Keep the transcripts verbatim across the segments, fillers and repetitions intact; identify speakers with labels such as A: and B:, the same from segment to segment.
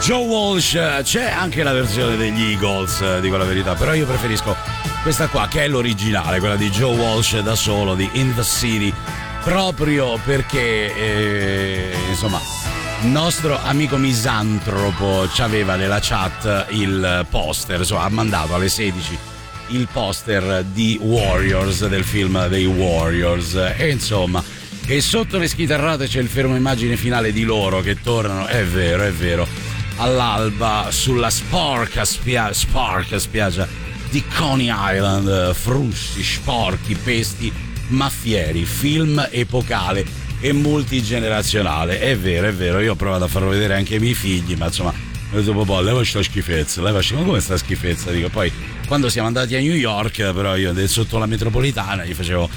A: Joe Walsh, c'è anche la versione degli Eagles, dico la verità, però io preferisco questa qua che è l'originale, quella di Joe Walsh da solo, di In the City, proprio perché eh, insomma il nostro amico misantropo ci aveva nella chat il poster, insomma ha mandato alle sedici il poster di Warriors, del film dei Warriors, e insomma, e sotto le schitarrate c'è il fermo immagine finale di loro che tornano, è vero, è vero, all'alba sulla sporca, spia- sporca spiaggia di Coney Island, frusti, sporchi, pesti, maffieri, film epocale e multigenerazionale. È vero, è vero, io ho provato a farlo vedere anche ai miei figli, ma insomma ho detto papà, leva sta schifezza, leva sta, ma come sta schifezza? Dico, poi quando siamo andati a New York, però io sotto la metropolitana gli facevo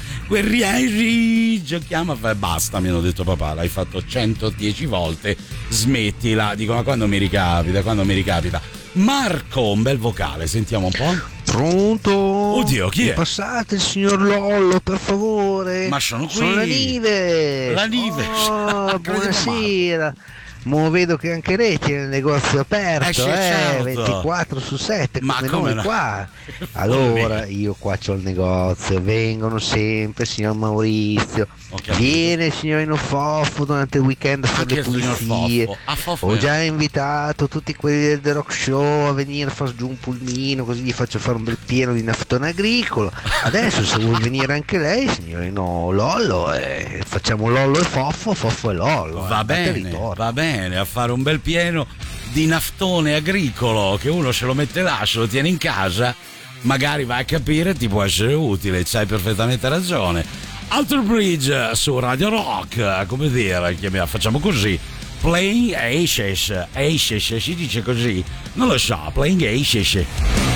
A: guerrieri, giochiamo, e basta, mi hanno detto papà, l'hai fatto centodieci volte, smettila. Dico, ma quando mi ricapita, quando mi ricapita. Marco, un bel vocale, sentiamo un po'.
B: Pronto?
A: Oddio, chi è?
B: Passate il signor Lollo, per favore.
A: Ma sono qui.
B: Sono la Nive.
A: La Nive.
B: Oh, buonasera. Mo vedo che anche lei tiene il negozio aperto,
A: eh, sì,
B: eh,
A: certo.
B: ventiquattro su sette,
A: ma
B: come,
A: come
B: noi
A: no?
B: qua. Allora, io qua c'ho il negozio, vengono sempre il signor Maurizio, viene il signorino Foffo durante il weekend a fare le pulizie. Ho già invitato tutti quelli del The Rock Show a venire a far giù un pulmino, così gli faccio fare un bel pieno di naftone agricolo. Adesso se vuol venire anche lei, signorino Lollo, eh, facciamo Lollo e Foffo, Foffo e Lollo.
A: Va
B: eh,
A: bene, va bene, a fare un bel pieno di naftone agricolo, che uno se lo mette là, se lo tiene in casa, magari vai a capire, ti può essere utile, c'hai perfettamente ragione. Alter Bridge su Radio Rock, come dire, chiamiamo, facciamo così, Playing Aces, Aces, si dice così? Non lo so, Playing Aces.